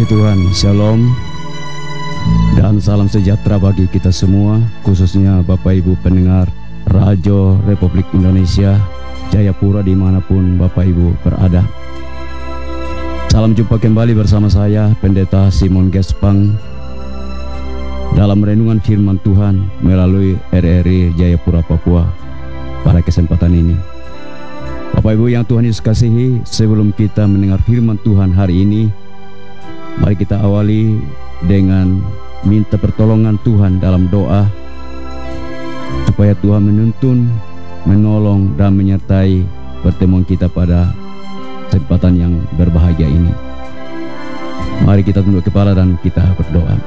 Puji Tuhan, Shalom dan salam sejahtera bagi kita semua, khususnya Bapak Ibu pendengar Radio Republik Indonesia Jayapura dimanapun Bapak Ibu berada. Salam jumpa kembali bersama saya Pendeta Simon Gespang dalam renungan firman Tuhan melalui RRI Jayapura Papua pada kesempatan ini. Bapak Ibu yang Tuhan Yesus kasihi, sebelum kita mendengar firman Tuhan hari ini, mari kita awali dengan minta pertolongan Tuhan dalam doa supaya Tuhan menuntun, menolong dan menyertai pertemuan kita pada kesempatan yang berbahagia ini. Mari kita tunduk kepala dan kita berdoa.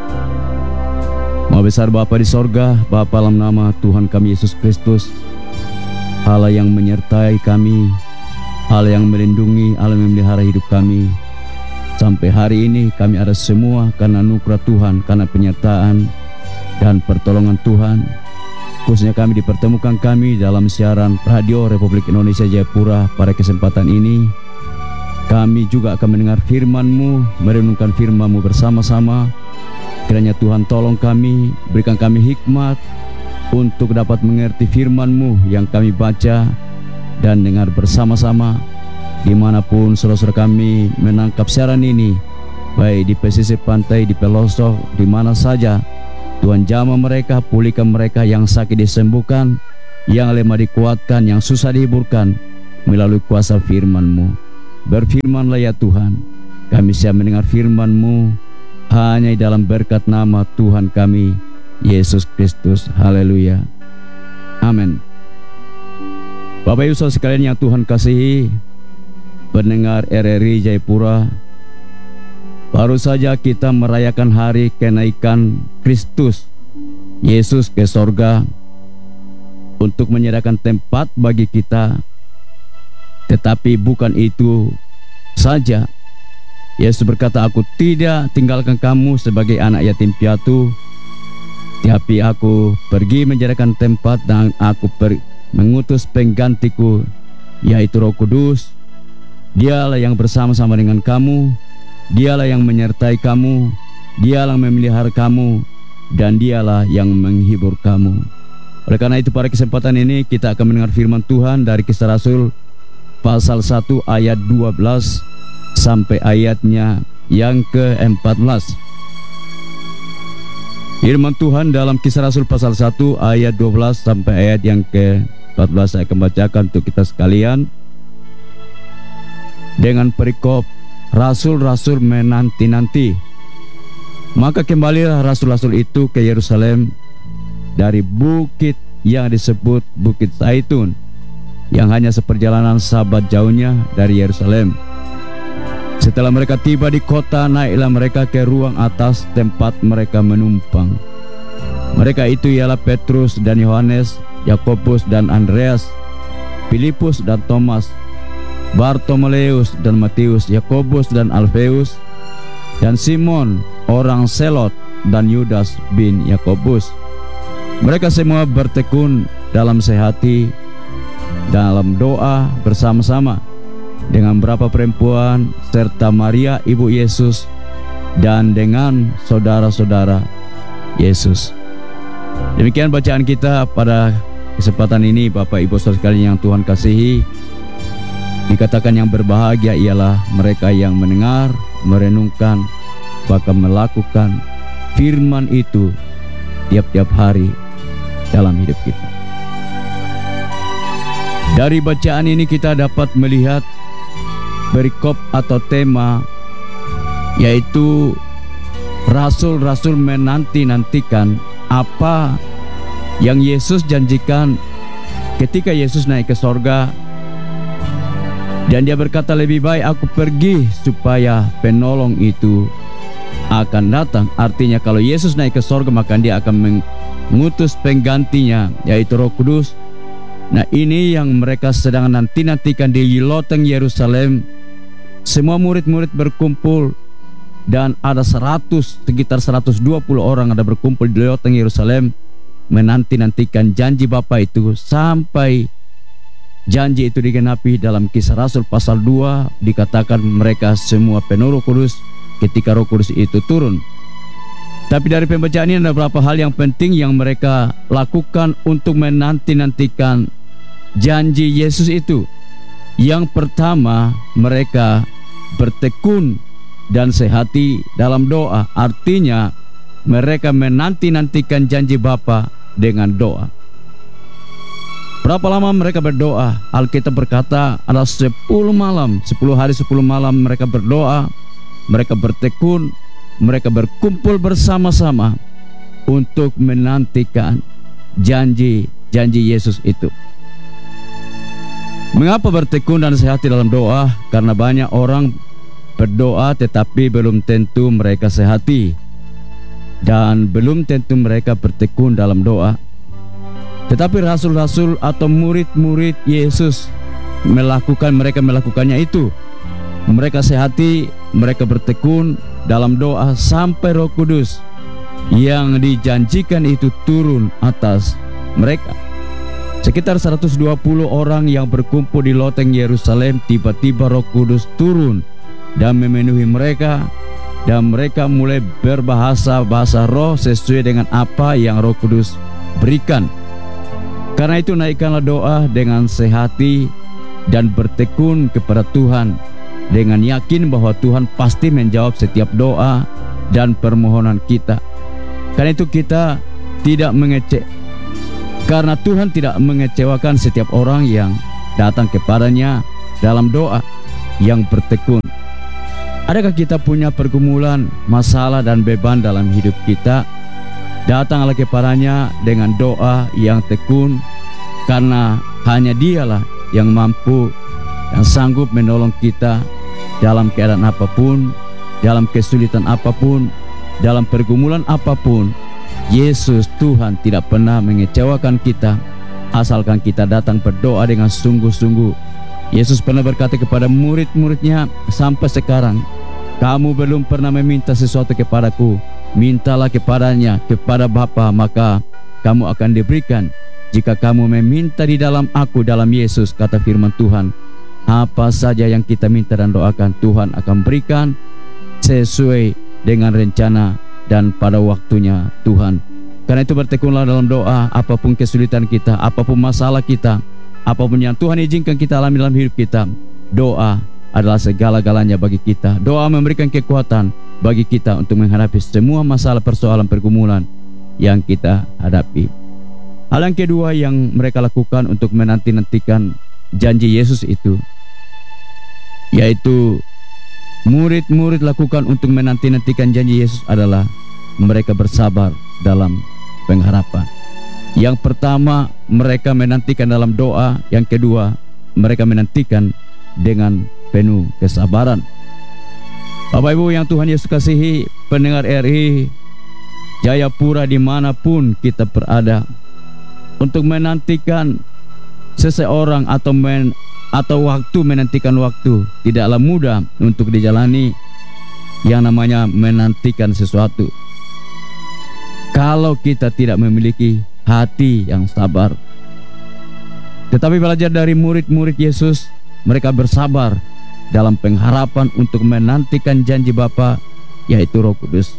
Maha besar Bapa di sorga, Bapa dalam nama Tuhan kami Yesus Kristus, Allah yang menyertai kami, Allah yang melindungi, Allah yang memelihara hidup kami. Sampai hari ini kami ada semua karena anugerah Tuhan, karena penyertaan dan pertolongan Tuhan. Khususnya kami dipertemukan kami dalam siaran Radio Republik Indonesia Jayapura pada kesempatan ini. Kami juga akan mendengar firman-Mu, merenungkan firman-Mu bersama-sama. Kiranya Tuhan tolong kami, berikan kami hikmat untuk dapat mengerti firman-Mu yang kami baca dan dengar bersama-sama. Dimanapun saudara-saudara kami menangkap siaran ini, baik di pesisir pantai, di pelosok, di mana saja, Tuhan jamah mereka, pulihkan mereka, yang sakit disembuhkan, yang lemah dikuatkan, yang susah dihiburkan melalui kuasa firman-Mu. Berfirmanlah ya Tuhan, kami siap mendengar firman-Mu hanya dalam berkat nama Tuhan kami Yesus Kristus. Haleluya, amin. Bapak Ibu saudara sekalian yang Tuhan kasihi, pendengar RRI Jayapura, baru saja kita merayakan hari kenaikan Kristus Yesus ke sorga untuk menyediakan tempat bagi kita. Tetapi bukan itu saja. Yesus berkata, aku tidak tinggalkan kamu sebagai anak yatim piatu, tapi aku pergi menyediakan tempat, dan aku mengutus penggantiku, yaitu Roh Kudus. Dialah yang bersama-sama dengan kamu, dialah yang menyertai kamu, dialah yang memelihara kamu, dan dialah yang menghibur kamu. Oleh karena itu pada kesempatan ini kita akan mendengar firman Tuhan dari Kisah Rasul pasal 1 ayat 12 sampai ayatnya yang ke-14. Firman Tuhan dalam Kisah Rasul pasal 1 ayat 12 sampai ayat yang ke-14 saya akan bacakan untuk kita sekalian. Dengan perikop rasul-rasul menanti-nanti. Maka kembalilah rasul-rasul itu ke Yerusalem dari bukit yang disebut Bukit Zaitun, yang hanya seperjalanan sabat jauhnya dari Yerusalem. Setelah mereka tiba di kota, naiklah mereka ke ruang atas tempat mereka menumpang. Mereka itu ialah Petrus dan Yohanes, Yakobus dan Andreas, Filipus dan Thomas, Bartomeus dan Matius, Yakobus dan Alfeus, dan Simon orang Selot, dan Yudas bin Yakobus. Mereka semua bertekun dalam sehati dalam doa bersama-sama dengan beberapa perempuan serta Maria ibu Yesus dan dengan saudara-saudara Yesus. Demikian bacaan kita pada kesempatan ini. Bapak Ibu saudara sekalian yang Tuhan kasihi, dikatakan yang berbahagia ialah mereka yang mendengar, merenungkan, bahkan melakukan firman itu tiap-tiap hari dalam hidup kita. Dari bacaan ini kita dapat melihat perikop atau tema, yaitu rasul-rasul menanti-nantikan apa yang Yesus janjikan ketika Yesus naik ke sorga. Dan dia berkata, lebih baik aku pergi supaya penolong itu akan datang. Artinya kalau Yesus naik ke sorga, maka dia akan mengutus penggantinya, yaitu Roh Kudus. Nah, ini yang mereka sedang nanti-nantikan di loteng Yerusalem. Semua murid-murid berkumpul, dan ada sekitar 120 orang ada berkumpul di loteng Yerusalem, menanti-nantikan janji Bapa itu sampai janji itu digenapi. Dalam Kisah Rasul pasal 2 dikatakan mereka semua penuh Roh Kudus ketika Roh Kudus itu turun. Tapi dari pembacaan ini ada beberapa hal yang penting yang mereka lakukan untuk menanti-nantikan janji Yesus itu. Yang pertama, mereka bertekun dan sehati dalam doa. Artinya mereka menanti-nantikan janji Bapa dengan doa. Berapa lama mereka berdoa? Alkitab berkata ada 10 malam, 10 hari 10 malam mereka berdoa, mereka bertekun, mereka berkumpul bersama-sama untuk menantikan janji Yesus itu. Mengapa bertekun dan sehati dalam doa? Karena banyak orang berdoa tetapi belum tentu mereka sehati, dan belum tentu mereka bertekun dalam doa. Tetapi rasul-rasul atau murid-murid Yesus mereka melakukannya itu. Mereka sehati, mereka bertekun dalam doa sampai Roh Kudus yang dijanjikan itu turun atas mereka. Sekitar 120 orang yang berkumpul di loteng Yerusalem, tiba-tiba Roh Kudus turun dan memenuhi mereka, dan mereka mulai berbahasa-bahasa roh sesuai dengan apa yang Roh Kudus berikan. Karena itu naikkanlah doa dengan sehati dan bertekun kepada Tuhan dengan yakin bahwa Tuhan pasti menjawab setiap doa dan permohonan kita. Karena itu kita tidak karena Tuhan tidak mengecewakan setiap orang yang datang kepadanya dalam doa yang bertekun. Adakah kita punya pergumulan, masalah dan beban dalam hidup kita? Datanglah kepadanya dengan doa yang tekun, karena hanya Dialah yang mampu dan sanggup menolong kita dalam keadaan apapun, dalam kesulitan apapun, dalam pergumulan apapun. Yesus Tuhan tidak pernah mengecewakan kita asalkan kita datang berdoa dengan sungguh-sungguh. Yesus pernah berkata kepada murid-muridnya, sampai sekarang kamu belum pernah meminta sesuatu kepadaku, mintalah kepadanya, kepada Bapa, maka kamu akan diberikan. Jika kamu meminta di dalam aku, dalam Yesus, kata firman Tuhan, apa saja yang kita minta dan doakan, Tuhan akan berikan sesuai dengan rencana dan pada waktunya Tuhan. Karena itu bertekunlah dalam doa. Apapun kesulitan kita, apapun masalah kita, apapun yang Tuhan izinkan kita alami dalam hidup kita, doa adalah segala-galanya bagi kita. Doa memberikan kekuatan bagi kita untuk menghadapi semua masalah, persoalan, pergumulan yang kita hadapi. Hal yang kedua yang mereka lakukan untuk menanti-nantikan janji Yesus itu, yaitu murid-murid lakukan untuk menanti-nantikan janji Yesus, adalah mereka bersabar dalam pengharapan. Yang pertama, mereka menantikan dalam doa. Yang kedua, mereka menantikan dengan penuh kesabaran. Bapak Ibu yang Tuhan Yesus kasihi, pendengar RI Jayapura dimanapun kita berada, untuk menantikan seseorang atau waktu, menantikan waktu tidaklah mudah untuk dijalani yang namanya menantikan sesuatu kalau kita tidak memiliki hati yang sabar. Tetapi belajar dari murid-murid Yesus, mereka bersabar dalam pengharapan untuk menantikan janji Bapa, yaitu Roh Kudus.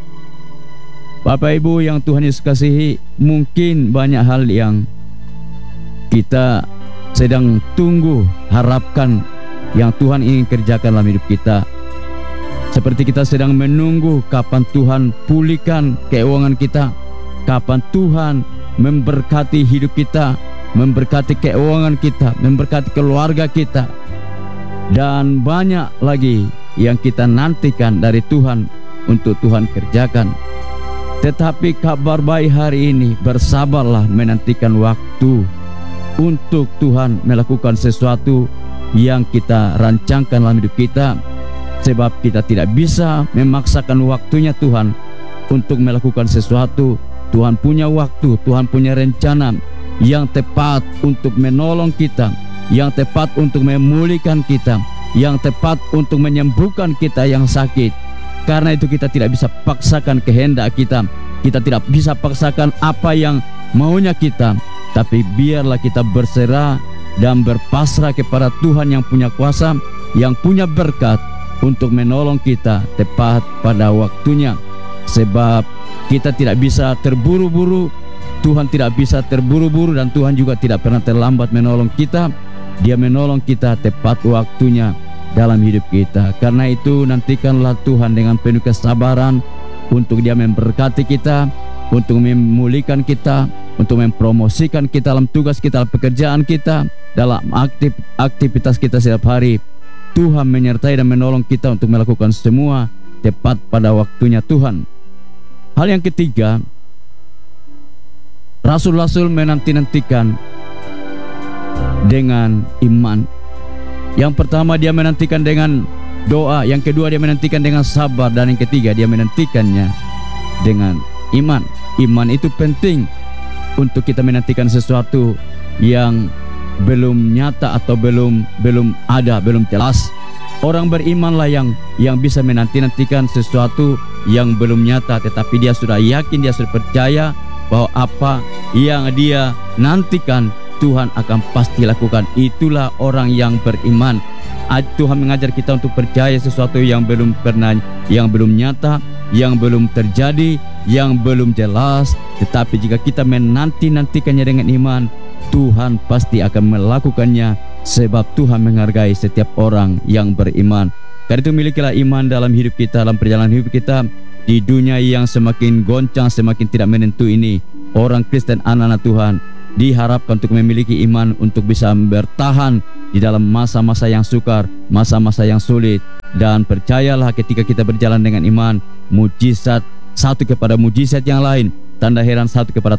Bapak Ibu yang Tuhan Yesus kasihi, mungkin banyak hal yang kita sedang tunggu, harapkan, yang Tuhan ingin kerjakan dalam hidup kita. Seperti kita sedang menunggu kapan Tuhan pulihkan keuangan kita, kapan Tuhan memberkati hidup kita, memberkati keuangan kita, memberkati keluarga kita, dan banyak lagi yang kita nantikan dari Tuhan untuk Tuhan kerjakan. Tetapi kabar baik hari ini, bersabarlah menantikan waktu untuk Tuhan melakukan sesuatu yang kita rancangkan dalam hidup kita. Sebab kita tidak bisa memaksakan waktunya Tuhan untuk melakukan sesuatu. Tuhan punya waktu, Tuhan punya rencana yang tepat untuk menolong kita, yang tepat untuk memulihkan kita, yang tepat untuk menyembuhkan kita yang sakit. Karena itu kita tidak bisa paksakan kehendak kita, kita tidak bisa paksakan apa yang maunya kita, tapi biarlah kita berserah dan berpasrah kepada Tuhan yang punya kuasa, yang punya berkat, untuk menolong kita tepat pada waktunya. Sebab kita tidak bisa terburu-buru, Tuhan tidak bisa terburu-buru, dan Tuhan juga tidak pernah terlambat menolong kita. Dia menolong kita tepat waktunya dalam hidup kita. Karena itu nantikanlah Tuhan dengan penuh kesabaran untuk Dia memberkati kita, untuk memulihkan kita, untuk mempromosikan kita dalam tugas kita, dalam pekerjaan kita, dalam aktivitas kita setiap hari. Tuhan menyertai dan menolong kita untuk melakukan semua tepat pada waktunya Tuhan. Hal yang ketiga, rasul-rasul menanti-nantikan dengan iman. Yang pertama dia menantikan dengan doa, yang kedua dia menantikan dengan sabar, dan yang ketiga dia menantikannya dengan iman. Iman itu penting untuk kita menantikan sesuatu yang belum nyata atau belum ada, belum jelas. Orang berimanlah yang bisa menanti-nantikan sesuatu yang belum nyata, tetapi dia sudah yakin, dia sudah percaya bahwa apa yang dia nantikan Tuhan akan pasti lakukan. Itulah orang yang beriman. Tuhan mengajar kita untuk percaya sesuatu yang belum nyata, yang belum terjadi, yang belum jelas. Tetapi jika kita menanti-nantikannya dengan iman, Tuhan pasti akan melakukannya, sebab Tuhan menghargai setiap orang yang beriman. Karena itu milikilah iman dalam hidup kita, dalam perjalanan hidup kita di dunia yang semakin goncang, semakin tidak menentu ini. Orang Kristen, anak-anak Tuhan, diharapkan untuk memiliki iman untuk bisa bertahan di dalam masa-masa yang sukar, masa-masa yang sulit. Dan percayalah, ketika kita berjalan dengan iman, mujizat satu kepada mujizat yang lain, tanda heran satu kepada